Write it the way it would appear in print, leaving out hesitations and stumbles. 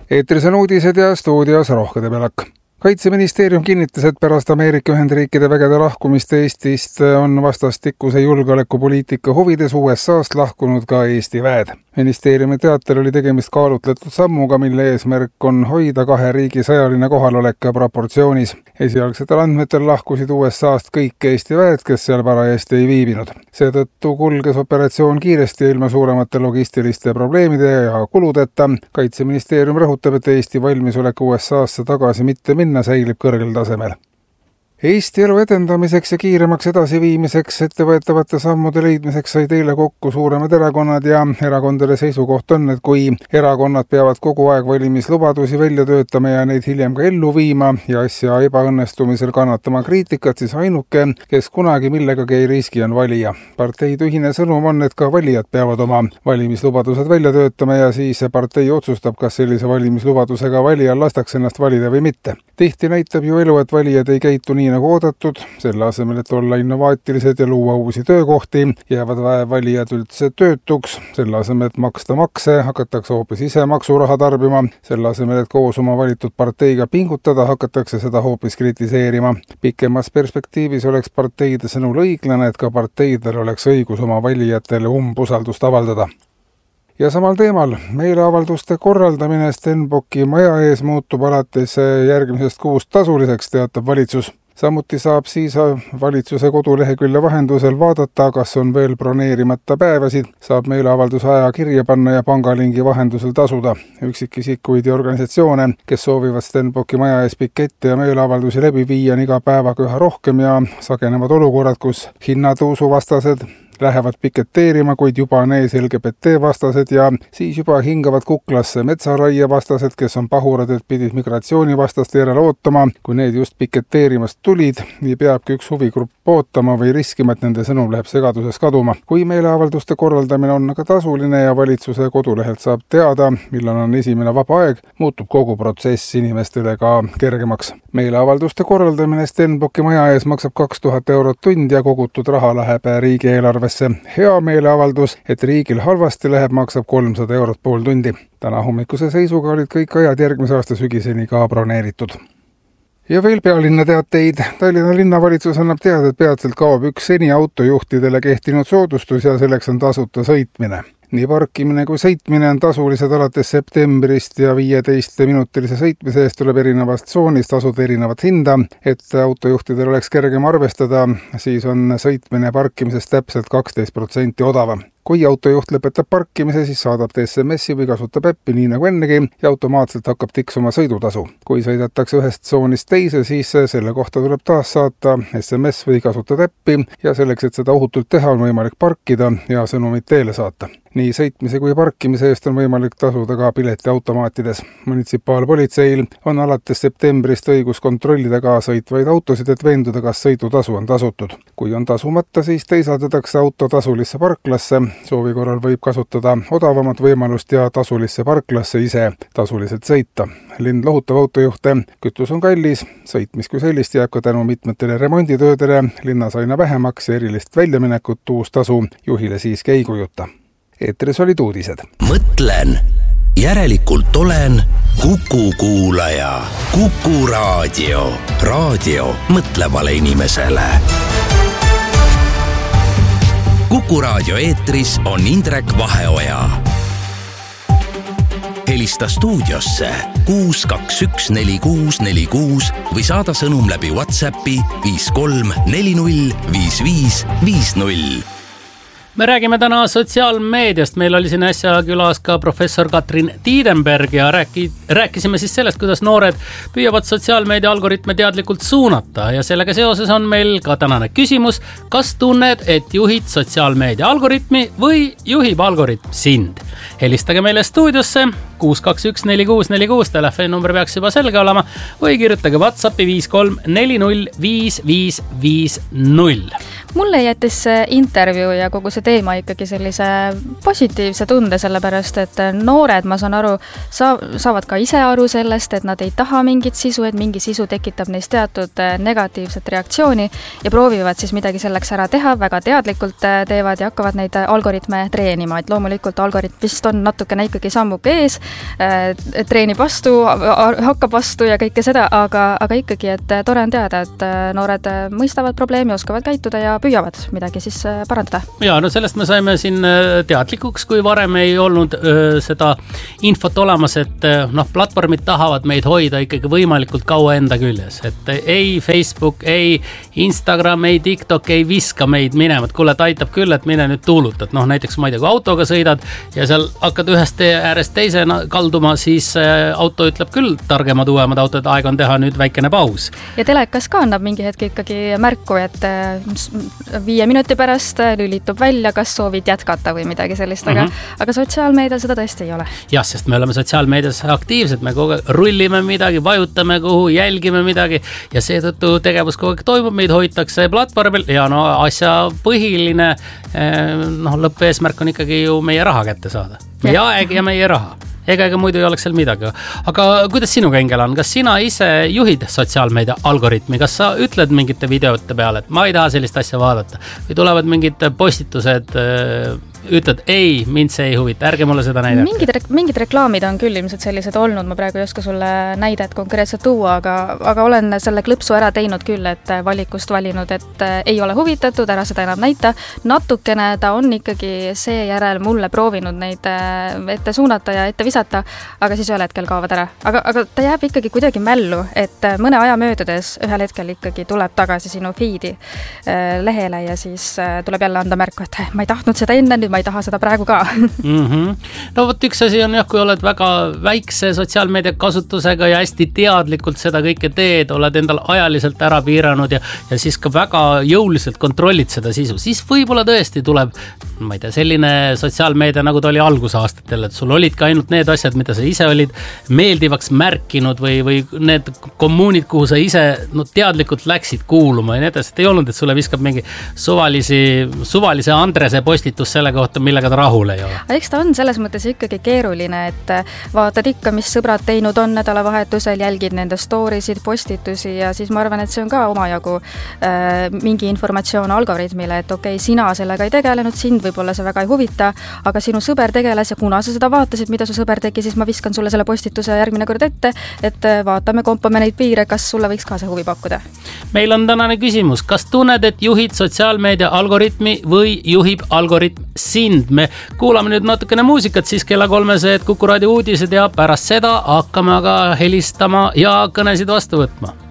Eetris on uudised ja stuudios Rohke Debelak. Kaitseministeerium kinnitas, et pärast Ameerika Ühendriikide vägede lahkumist Eestist on vastastikuse julgeolekupoliitika huvides USA'st lahkunud ka Eesti väed. Ministeeriumi teatel oli tegemist kaalutletud sammuga, mille eesmärk on hoida kahe riigi sõjaline kohalolek proportsioonis. Esialgsetel andmetel lahkusid USA'st kõik Eesti väed, kes seal parajasti ei viibinud. Seetõttu kulges operatsioon kiiresti ilma suuremate logistiliste probleemide ja kuludeta. Kaitseministeerium rõhutab, et Eesti valmisolek USA'sse tagasi mitte minna säilib kõrgel tasemel. Eesti elu edendamiseks ja kiiremaks edasiviimiseks ettevõetavate sammude leidmiseks said eile kokku suuremad erakonnad ja erakondade seisukoht on, et kui erakonnad peavad kogu aeg valimislubadusi välja töötama ja neid hiljem ka ellu viima ja asja ebaõnnestumisel kannatama kriitikat, siis ainuke, kes kunagi millegagi ei riski, on valija. Parteide ühine sõnum on, et ka valijad peavad oma valimislubadused välja töötama ja siis partei otsustab, kas sellise valimislubadusega valijal lastakse ennast valida või mitte. Tihti näitab ju elu, et valijad ei käitu nii nagu oodatud, selle asemel, et olla innovaatilised ja luua uusi töökohti, jäävad valijad üldse töötuks, selle asemel, et maksta makse, hakatakse hoopis ise maksuraha tarbima, selle asemel, et koos oma valitud parteiga pingutada, hakatakse seda hoopis kritiseerima. Pikemas perspektiivis oleks parteide sõnul õiglane, et ka parteidel oleks õigus oma valijatele umbusaldust avaldada. Ja samal teemal, meeleavalduste korraldamine Stenbocki maja ees muutub alates järgmisest kuust tasuliseks, teatab valitsus. Samuti saab siis valitsuse kodulehekülje vahendusel vaadata, kas on veel broneerimata päevasid, saab meeleavalduse aja kirja panna ja pangalingi vahendusel tasuda. Üksikisikuid ja organisatsioone, kes soovivad Stenbocki maja ees pikette ja meeleavaldusi läbi viia, on iga päevaga üha rohkem ja sagenevad olukorrad, kus hinnatõusu vastased lähevad piketeerima, kuid juba on ees LGBT vastased ja siis juba hingavad kuklasse metsaraie vastased, kes on pahurad, et pidid migratsioonivastaste järele ootama. Kui need just piketeerimast tulid, nii peabki üks huvigrupp ootama või riskima, et nende sõnum läheb segaduses kaduma. Kui meeleavalduste korraldamine on aga tasuline ja valitsuse kodulehelt saab teada, millal on esimene vaba aeg, muutub kogu protsess inimestele ka kergemaks. Meeleavalduste korraldamine Stenbocki maja ees maksab 2000 eurot tund ja kogutud raha läheb riigieelarve. Hea meeleavaldus, et riigil halvasti läheb, maksab 300 eurot pool tundi. Täna hommikuse seisuga olid kõik ajad järgmise aasta sügiseni ka broneeritud. Ja veel pealinna teateid. Tallinna linnavalitsus annab teada, et peatselt kaob üks seni autojuhtidele kehtinud soodustus ja selleks on tasuta sõitmine. Nii parkimine kui sõitmine on tasulised alates septembrist ja 15-minutilise sõitmise eest tuleb erinevast tsoonist tasuda erinevat hinda. Et autojuhtidel oleks kergem arvestada, siis on sõitmine parkimisest täpselt 12% odavam. Kui autojuht lõpetab parkimise, siis saadab ta SMS-i või kasutab äppi nii nagu ennegi ja automaatselt hakkab tiksuma sõidutasu. Kui sõidetakse ühest tsoonist teise, siis selle kohta tuleb taas saata SMS või kasutada äppi ja selleks, et seda ohutult teha, on võimalik parkida ja sõnumit teele saata. Nii sõitmise kui parkimise eest on võimalik tasuda ka piletiautomaatides. Munitsipaalpolitseil on alates septembrist õigus kontrollida ka sõitvaid autosid, et veenduda, kas sõidutasu on tasutud. Kui on tasumata, siis teisaldatakse auto tasulisse parklasse. Soovi korral võib kasutada odavamat võimalust ja tasulisse parklasse ise tasuliselt sõita. Lind lohutab autojuhte, kütus on kallis, sõitmis kui sellist jääb ka tänu mitmetele remonditöödele, linnas aina vähemaks ja erilist väljaminekut uus tasu juhile siiski ei kujuta. Eetris olid uudised. Mõtlen, järelikult olen Kuku kuulaja. Kuku raadio. Raadio mõtlevale inimesele. Kuku raadio eetris on Indrek Vaheoja. Helista stuudiosse 6214646 või saada sõnum läbi WhatsAppi 53405550. Me räägime täna sotsiaalmeediast. Meil oli siin äsja külas ka professor Katrin Tiidenberg ja rääkisime siis sellest, kuidas noored püüavad sotsiaalmeedia algoritme teadlikult suunata. Ja sellega seoses on meil ka tänane küsimus. Kas tunned, et juhid sotsiaalmeedia algoritmi või juhib algoritm sind? Helistage meile stuudiosse 6214646, telefoninumber peaks juba selge olema, või kirjutage WhatsAppi 53405550. Mulle jättis see intervjuu ja kogu see teema ikkagi sellise positiivse tunde, sellepärast et noored, ma saan aru, saavad ka ise aru sellest, et nad ei taha mingit sisu, et mingi sisu tekitab neist teatud negatiivset reaktsiooni ja proovivad siis midagi selleks ära teha, väga teadlikult teevad ja hakkavad neid algoritme treenima, et loomulikult algoritm vist on natukene ikkagi sammuke ees, treenib vastu, hakkab vastu ja kõike seda, aga ikkagi, et tore on teada, et noored mõistavad probleemi, oskavad käituda ja püüavad midagi siis parandada. Ja, no sellest me saime siin teadlikuks, kui varem ei olnud seda infot olemas, et platvormid tahavad meid hoida ikkagi võimalikult kaua enda küljes, et ei Facebook, ei Instagram, ei TikTok ei viska meid minema, et kuule, et aitab küll, et mine nüüd tuulutad. Näiteks ma ei tea, kui autoga sõidad ja seal hakkad ühest tee äärest teise kalduma, siis auto ütleb küll targemad uuemad autod, aeg on teha nüüd väikene paus. Ja telekas ka annab mingi hetk ikkagi märku, et 5 minuti pärast lülitub välja, kas soovid jätkata või midagi sellist, aga sotsiaalmeedial seda tõesti ei ole. Jah, sest me oleme sotsiaalmeedias aktiivsed, me kogu aeg rullime midagi, vajutame kuhu, jälgime midagi ja seetõttu tegevus kogu aeg toimub, meid hoitakse platvormil ja asja põhiline lõppeesmärk on ikkagi ju meie raha kätte saada. Meie aeg ja meie raha. Ega muidu ei oleks seal midagi. Aga kuidas sinuga, Ingela, on? Kas sina ise juhid sotsiaalmeedia algoritmi? Kas sa ütled mingite videote peale, et ma ei taha sellist asja vaadata? Või tulevad mingid postitused, ütled, ei, mind see ei huvita, ärge mulle seda näidata? Mingid reklaamid on küll ilmselt sellised olnud, ma praegu ei oska sulle näidet konkreetselt tuua, aga olen selle klõpsu ära teinud küll, et valikust valinud, et ei ole huvitatud, ära seda enam näita. Natukene ta on ikkagi seejärel mulle proovinud neid ette suunata ja ette visata, aga siis ühel hetkel kaovad ära. Aga ta jääb ikkagi kuidagi mällu, et mõne aja möödudes ühel hetkel ikkagi tuleb tagasi sinu feedi lehele ja siis tuleb jälle anda märku, et ma ei tahtnud seda enne, nüüd ma ei taha seda praegu ka. No võt üks asi on jah, kui oled väga väikse sotsiaalmeedia kasutusega ja hästi teadlikult seda kõike teed, oled endal ajaliselt ära piiranud ja siis ka väga jõuliselt kontrollid seda sisu, siis võib-olla tõesti tuleb, ma ei tea, selline sotsiaalmeedia, nagu ta oli algusaastatel, et sul olid ka ainult need asjad, mida sa ise olid meeldivaks märkinud või need kommuunid, kuhu sa ise teadlikult läksid kuuluma ja nii edasi, et ei olnud, et sulle viskab mingi suvalise Andrese postitus selle kohta, millega ta rahul ei ole. Eks ta on selles mõttes ikkagi keeruline, et vaatad ikka, mis sõbrad teinud on nädalavahetusel, jälgid nende storysid, postitusi ja siis ma arvan, et see on ka omajagu mingi informatsioon algoritmile, et okei, sina sellega ei tegelenud, sind võib-olla see väga ei huvita, aga sinu sõber tegeles ja kuna sa seda vaatasid, mida su sõber tegi, siis ma viskan sulle selle postituse järgmine kord ette, et vaatame, kompame neid piire, kas sulle võiks ka see huvi pakkuda. Meil on tänane küsimus, kas tunned, et juhid sotsiaalmeedia algoritmi või juhib algoritm sind? Me kuulame nüüd natukene muusikat, siis kella 3 Kuku raadio uudised ja pärast seda hakkame aga helistama ja kõnesid vastu võtma.